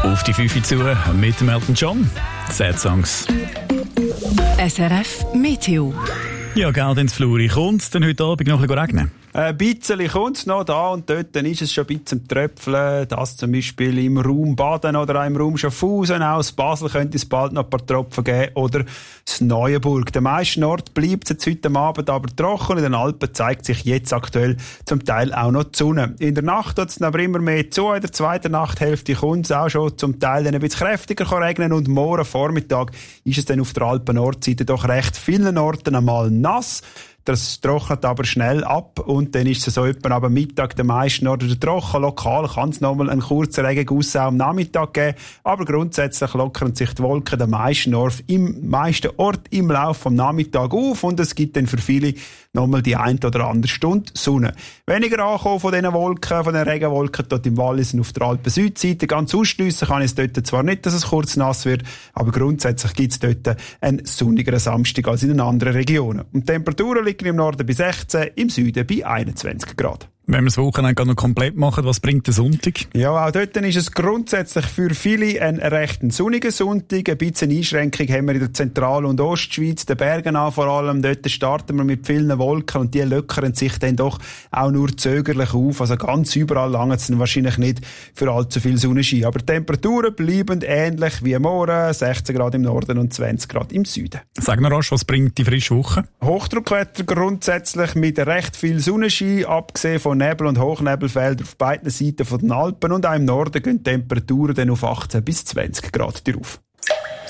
Auf die 5 zu mit dem Elton John. Sad Songs. SRF Meteo. Ja, gell, ins Fluri. Kommt es denn heute Abend noch ein bisschen regnen? Ein bisschen kommt es noch da und dort, dann ist es schon ein bisschen am Tröpfeln. Das zum Beispiel im Raum Baden oder auch im Raum Schaffhausen. Aus Basel könnte es bald noch ein paar Tropfen geben. Oder das Neuenburg. Der meisten Ort bleibt es jetzt heute Abend aber trocken. In den Alpen zeigt sich jetzt aktuell zum Teil auch noch die Sonne. In der Nacht wird es aber immer mehr zu. In der zweiten Nachthälfte kommt es auch schon zum Teil dann ein bisschen kräftiger regnen. Und morgen Vormittag ist es dann auf der Alpen-Nordseite doch recht vielen Orten einmal nass. Das trocknet aber schnell ab und dann ist es so etwa am Mittag der meisten oder der trocken. Lokal kann es nochmal einen kurzen Regenguss auch am Nachmittag geben, aber grundsätzlich lockern sich die Wolken der meisten Ort im Laufe des Nachmittags auf und es gibt dann für viele nochmal die ein oder andere Stunde Sonne. Weniger ankommen von diesen Wolken, von den Regenwolken dort im Wallis und auf der Alpen-Südseite. Ganz ausschliessen kann ich es dort zwar nicht, dass es kurz nass wird, aber grundsätzlich gibt es dort einen sonnigeren Samstag als in den anderen Regionen. Und die Temperaturen liegen im Norden bei 16, im Süden bei 21 Grad. Wenn wir das Wochenende noch komplett machen, was bringt der Sonntag? Ja, auch dort ist es grundsätzlich für viele ein recht sonniger Sonntag. Ein bisschen Einschränkung haben wir in der Zentral- und Ostschweiz, den Bergen an vor allem. Dort starten wir mit vielen Wolken und die lockern sich dann doch auch nur zögerlich auf. Also ganz überall lange es dann wahrscheinlich nicht für allzu viel Sonnenschein. Aber die Temperaturen bleiben ähnlich wie morgen, 16 Grad im Norden und 20 Grad im Süden. Sag noch rasch, was bringt die frische Woche? Hochdruckwetter grundsätzlich mit recht viel Sonnenschein, abgesehen von Nebel- und Hochnebelfeldern auf beiden Seiten der Alpen und auch im Norden gehen die Temperaturen dann auf 18 bis 20 Grad drauf.